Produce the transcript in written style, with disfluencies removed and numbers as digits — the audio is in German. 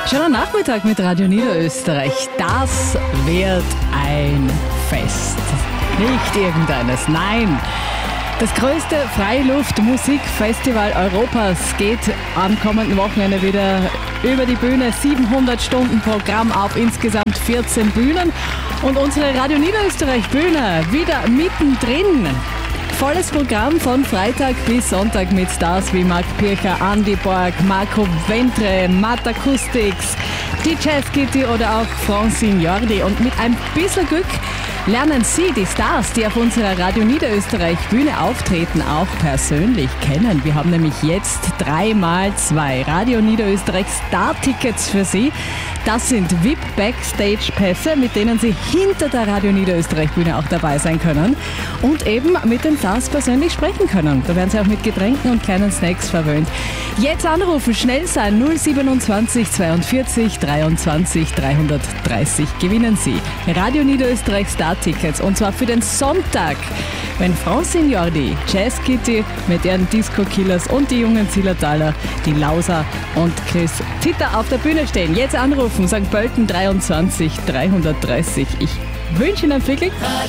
Schöner Nachmittag mit Radio Niederösterreich. Das wird ein Fest. Nicht irgendeines, nein. Das größte Freiluftmusikfestival Europas geht am kommenden Wochenende wieder über die Bühne. 700 Stunden Programm auf insgesamt 14 Bühnen. Und unsere Radio Niederösterreich Bühne wieder mittendrin. Volles Programm von Freitag bis Sonntag mit Stars wie Marc Pircher, Andy Borg, Marco Ventre, Matt Acoustics, die Jazz Kitty oder auch Francine Jordi. Und mit ein bisschen Glück lernen Sie die Stars, die auf unserer Radio Niederösterreich Bühne auftreten, auch persönlich kennen. Wir haben nämlich jetzt 3x2 Radio Niederösterreich Star-Tickets für Sie. Das sind VIP-Backstage-Pässe, mit denen Sie hinter der Radio Niederösterreich Bühne auch dabei sein können und eben mit den Stars persönlich sprechen können. Da werden Sie auch mit Getränken und kleinen Snacks verwöhnt. Jetzt anrufen, schnell sein, 027 42 23 330. Gewinnen Sie Radio Niederösterreich Star-Tickets und zwar für den Sonntag, wenn Francine Jordi, Jazz Kitty mit ihren Disco Killers und die jungen Zillertaler, die Lauser und Chris Titter auf der Bühne stehen. Jetzt anrufen, St. Pölten 23 330. Ich wünsche Ihnen viel Glück.